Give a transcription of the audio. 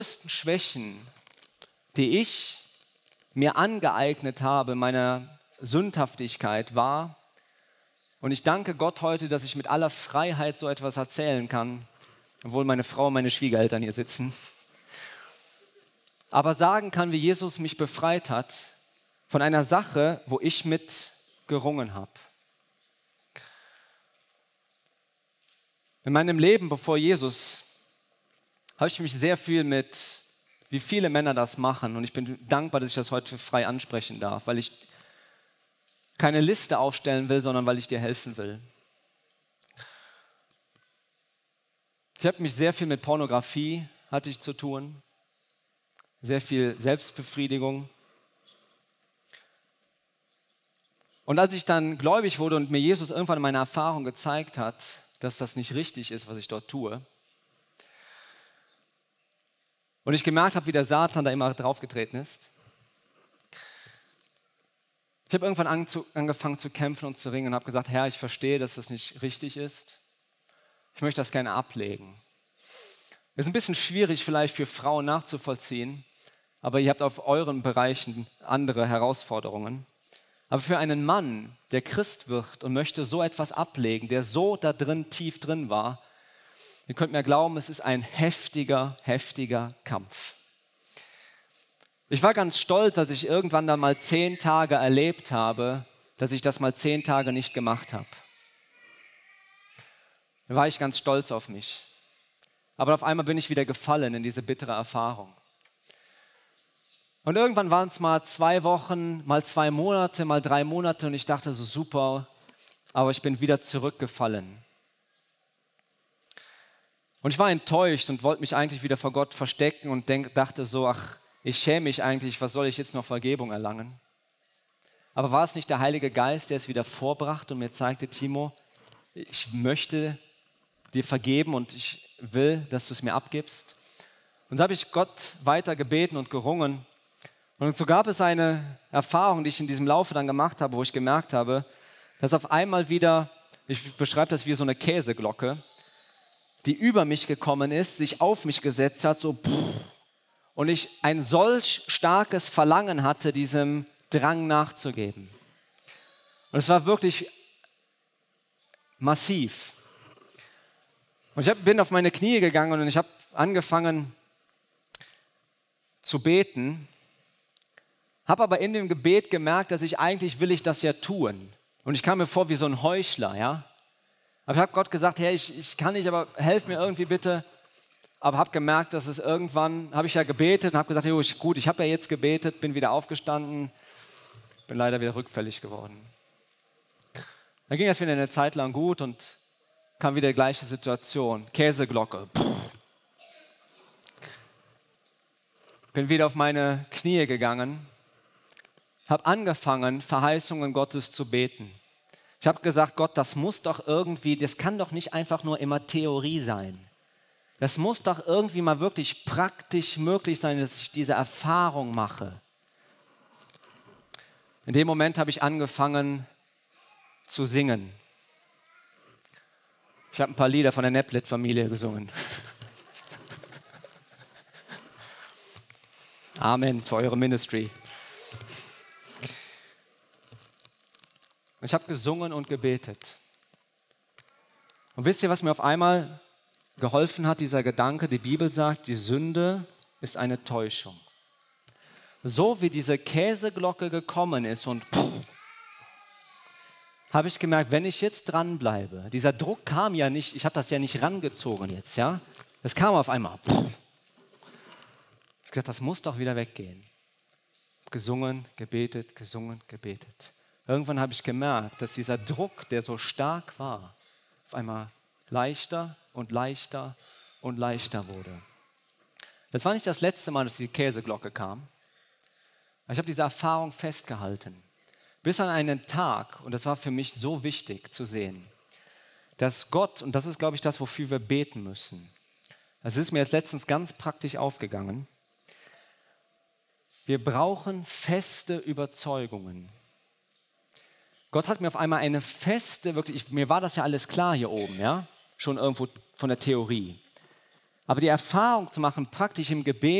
größten Schwächen, die ich mir angeeignet habe, meiner Sündhaftigkeit war. Und ich danke Gott heute, dass ich mit aller Freiheit so etwas erzählen kann, obwohl meine Frau und meine Schwiegereltern hier sitzen. Aber sagen kann, wie Jesus mich befreit hat von einer Sache, wo ich mit gerungen habe. In meinem Leben bevor Jesus habe ich mich sehr viel mit, wie viele Männer das machen. Und ich bin dankbar, dass ich das heute frei ansprechen darf, weil ich keine Liste aufstellen will, sondern weil ich dir helfen will. Ich habe mich sehr viel mit Pornografie, hatte ich zu tun, sehr viel Selbstbefriedigung. Und als ich dann gläubig wurde und mir Jesus irgendwann in meiner Erfahrung gezeigt hat, dass das nicht richtig ist, was ich dort tue, und ich gemerkt habe, wie der Satan da immer draufgetreten ist, ich habe irgendwann angefangen zu kämpfen und zu ringen und habe gesagt, Herr, ich verstehe, dass das nicht richtig ist. Ich möchte das gerne ablegen. Es ist ein bisschen schwierig vielleicht für Frauen nachzuvollziehen, aber ihr habt auf euren Bereichen andere Herausforderungen. Aber für einen Mann, der Christ wird und möchte so etwas ablegen, der so da drin, tief drin war, ihr könnt mir glauben, es ist ein heftiger Kampf. Ich war ganz stolz, als ich irgendwann dann mal 10 Tage erlebt habe, dass ich das mal 10 Tage nicht gemacht habe. Da war ich ganz stolz auf mich. Aber auf einmal bin ich wieder gefallen in diese bittere Erfahrung. Und irgendwann waren es mal 2 Wochen, mal 2 Monate, mal 3 Monate und ich dachte so super, aber ich bin wieder zurückgefallen. Und ich war enttäuscht und wollte mich eigentlich wieder vor Gott verstecken und dachte so, ach, ich schäme mich eigentlich, was soll ich jetzt noch Vergebung erlangen? Aber war es nicht der Heilige Geist, der es wieder vorbrachte und mir zeigte, Timo, ich möchte dir vergeben und ich will, dass du es mir abgibst? Und so habe ich Gott weiter gebeten und gerungen. Und so gab es eine Erfahrung, die ich in diesem Laufe dann gemacht habe, wo ich gemerkt habe, dass auf einmal wieder, ich beschreibe das wie so eine Käseglocke, die über mich gekommen ist, sich auf mich gesetzt hat, so und ich ein solch starkes Verlangen hatte, diesem Drang nachzugeben. Und es war wirklich massiv. Und ich bin auf meine Knie gegangen und ich habe angefangen zu beten, habe aber in dem Gebet gemerkt, dass will ich das ja tun. Und ich kam mir vor wie so ein Heuchler, ja. Aber ich habe Gott gesagt, Herr, ich kann nicht, aber helf mir irgendwie bitte. Aber habe gemerkt, dass es irgendwann, habe ich ja gebetet und habe gesagt, jo, gut, ich habe ja jetzt gebetet, bin wieder aufgestanden, bin leider wieder rückfällig geworden. Dann ging das wieder eine Zeit lang gut und kam wieder die gleiche Situation, Käseglocke. Bin wieder auf meine Knie gegangen, habe angefangen, Verheißungen Gottes zu beten. Ich habe gesagt, Gott, das muss doch irgendwie, das kann doch nicht einfach nur immer Theorie sein. Das muss doch irgendwie mal wirklich praktisch möglich sein, dass ich diese Erfahrung mache. In dem Moment habe ich angefangen zu singen. Ich habe ein paar Lieder von der Neplet-Familie gesungen. Amen für eure Ministry. Ich habe gesungen und gebetet. Und wisst ihr, was mir auf einmal geholfen hat, dieser Gedanke? Die Bibel sagt, die Sünde ist eine Täuschung. So wie diese Käseglocke gekommen ist und habe ich gemerkt, wenn ich jetzt dranbleibe, dieser Druck kam ja nicht, ich habe das ja nicht rangezogen jetzt, ja. Das kam auf einmal. Ich habe gesagt, das muss doch wieder weggehen. Gesungen, gebetet, gesungen, gebetet. Irgendwann habe ich gemerkt, dass dieser Druck, der so stark war, auf einmal leichter und leichter und leichter wurde. Das war nicht das letzte Mal, dass die Käseglocke kam. Aber ich habe diese Erfahrung festgehalten. Bis an einen Tag, und das war für mich so wichtig zu sehen, dass Gott, und das ist, glaube ich, das, wofür wir beten müssen. Das ist mir jetzt letztens ganz praktisch aufgegangen. Wir brauchen feste Überzeugungen. Gott hat mir auf einmal eine feste, wirklich, mir war das ja alles klar hier oben, ja, schon irgendwo von der Theorie. Aber die Erfahrung zu machen, praktisch im Gebet,